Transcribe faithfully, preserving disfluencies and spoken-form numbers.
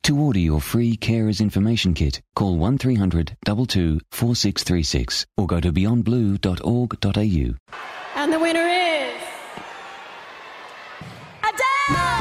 To order your free Carers Information Kit, call one three hundred two two four six three six or go to beyond blue dot org dot a u. And the winner